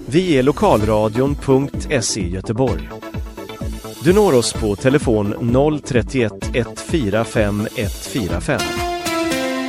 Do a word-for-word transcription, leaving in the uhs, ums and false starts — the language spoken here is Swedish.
Vi är lokalradion punkt se Göteborg. Du når oss på telefon noll tre ett ett fyra fem ett fyra fem.